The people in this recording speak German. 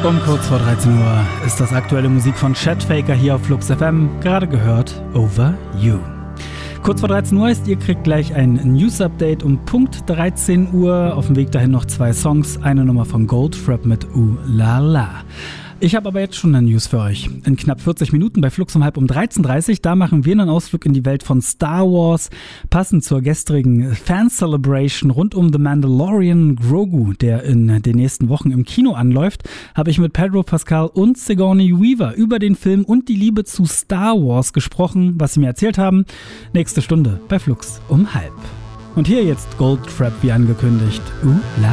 Um kurz vor 13 Uhr ist das aktuelle Musik von Chet Faker hier auf Flux FM, gerade gehört Over You. Kurz vor 13 Uhr heißt, ihr kriegt gleich ein News-Update um Punkt 13 Uhr. Auf dem Weg dahin noch 2 Songs, eine Nummer von Goldfrapp mit Ooh La La. Ich habe aber jetzt schon eine News für euch. In knapp 40 Minuten bei Flux um 13:30 Uhr, da machen wir einen Ausflug in die Welt von Star Wars. Passend zur gestrigen Fan-Celebration rund um The Mandalorian Grogu, der in den nächsten Wochen im Kino anläuft, habe ich mit Pedro Pascal und Sigourney Weaver über den Film und die Liebe zu Star Wars gesprochen, was sie mir erzählt haben. Nächste Stunde bei Flux um 12:30. Und hier jetzt Goldfrapp wie angekündigt. La